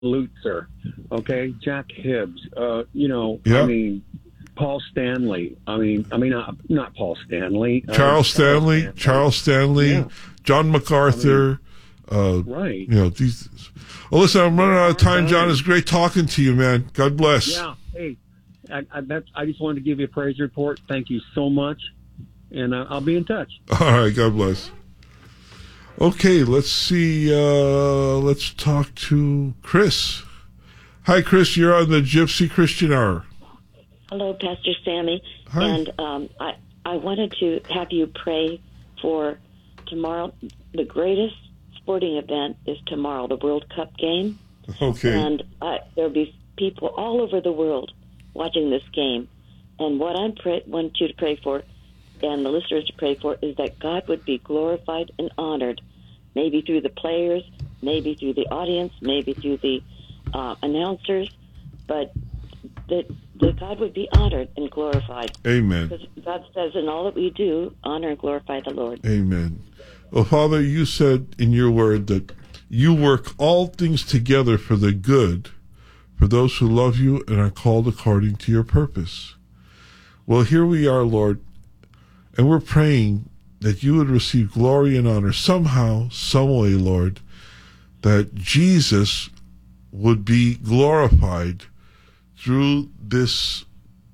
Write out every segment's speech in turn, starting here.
Lutzer, okay, Jack Hibbs, Yeah. Paul Stanley. Not Paul Stanley. Charles Stanley, Yeah. John MacArthur. Right. These. Well, listen, I'm running out of time, John. It's great talking to you, man. God bless. Yeah. Hey, I just wanted to give you a praise report. Thank you so much, and I'll be in touch. All right. God bless. Okay, let's see. Let's talk to Chris. Hi, Chris. You're on the Gypsy Christian Hour. Hello, Pastor Sammy. Hi. And I wanted to have you pray for tomorrow. The greatest sporting event is tomorrow, the World Cup game. Okay. And there'll be people all over the world watching this game. And what I want you to pray for, and the listeners to pray for, is that God would be glorified and honored, maybe through the players, maybe through the audience, maybe through the announcers, but that God would be honored and glorified. Amen. Because God says in all that we do, honor and glorify the Lord. Amen. Well, Father, you said in your word that you work all things together for the good for those who love you and are called according to your purpose. Well, here we are, Lord, and we're praying that you would receive glory and honor somehow, some way, Lord, that Jesus would be glorified through this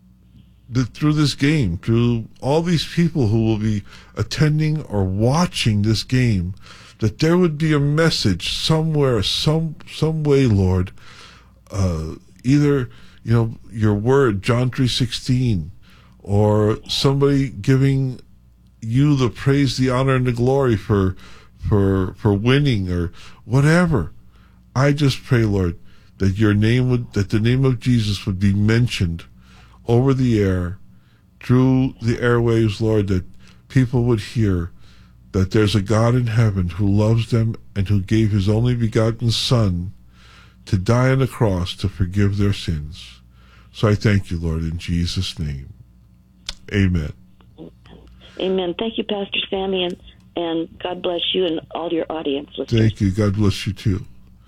game, through all these people who will be attending or watching this game, that there would be a message somewhere, some way, Lord, either your word, John 3:16, or somebody giving you the praise, the honor, and the glory for winning or whatever. I just pray, Lord, that the name of Jesus would be mentioned over the air, through the airwaves, Lord, that people would hear that there's a God in heaven who loves them and who gave his only begotten Son to die on the cross to forgive their sins. So I thank you, Lord, in Jesus' name. Amen. Amen. Thank you, Pastor Sammy, and God bless you and all your audience listeners. Thank you. God bless you, too.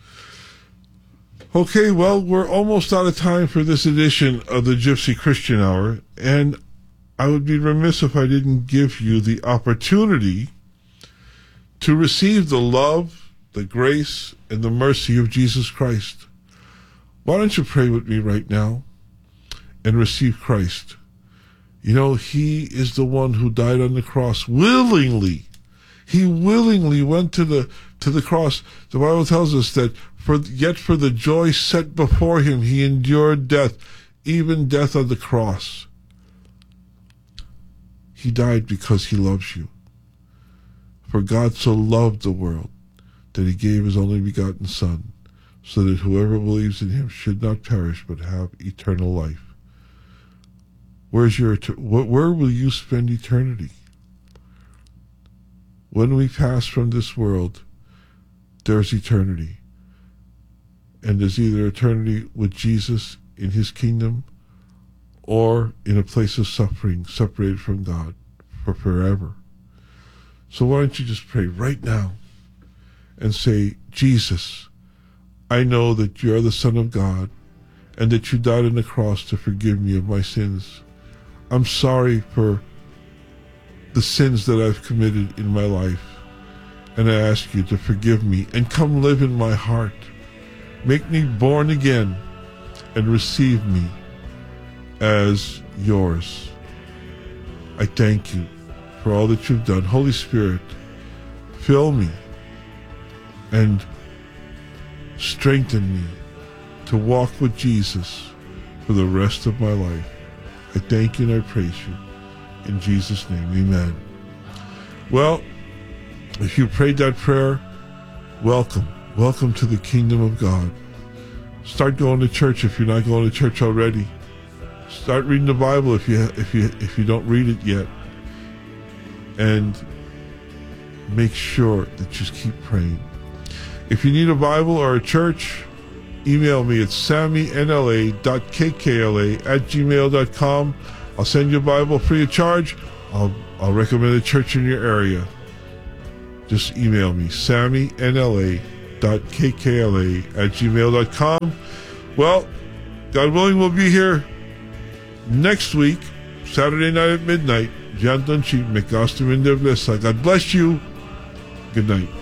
Okay, well, we're almost out of time for this edition of the Gypsy Christian Hour, and I would be remiss if I didn't give you the opportunity to receive the love, the grace, and the mercy of Jesus Christ. Why don't you pray with me right now and receive Christ? He is the one who died on the cross willingly. He willingly went to the cross. The Bible tells us that for the joy set before him, he endured death, even death on the cross. He died because he loves you. For God so loved the world that he gave his only begotten Son, so that whoever believes in him should not perish but have eternal life. Where will you spend eternity? When we pass from this world, there's eternity. And there's either eternity with Jesus in his kingdom or in a place of suffering, separated from God for forever. So why don't you just pray right now and say, Jesus, I know that you are the Son of God and that you died on the cross to forgive me of my sins. I'm sorry for the sins that I've committed in my life, and I ask you to forgive me and come live in my heart. Make me born again and receive me as yours. I thank you for all that you've done. Holy Spirit, fill me and strengthen me to walk with Jesus for the rest of my life. I thank you and I praise you. In Jesus' name, amen. Well, if you prayed that prayer, welcome. Welcome to the kingdom of God. Start going to church if you're not going to church already. Start reading the Bible if you don't read it yet. And make sure that you keep praying. If you need a Bible or a church, email me at sammynla.kkla@gmail.com. I'll send you a Bible free of charge. I'll recommend a church in your area. Just email me, sammynla john.kkla@gmail.com. Well, God willing, we'll be here next week, Saturday night at midnight. John Dunchi, God bless you. Good night.